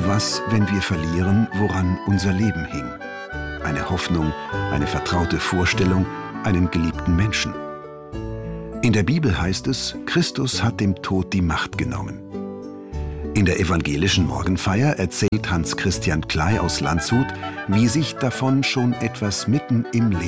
Was, wenn wir verlieren, woran unser Leben hing? Eine Hoffnung, eine vertraute Vorstellung, einen geliebten Menschen. In der Bibel heißt es, Christus hat dem Tod die Macht genommen. In der evangelischen Morgenfeier erzählt Hans Christian Klei aus Landshut, wie sich davon schon etwas mitten im Leben